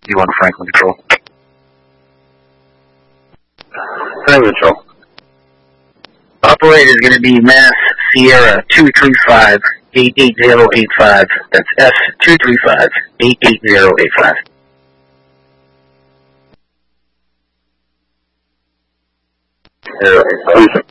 1 Franklin Control. Franklin Control. Operator is going to be Mass Sierra 235-88085. That's S235-88085. Yeah,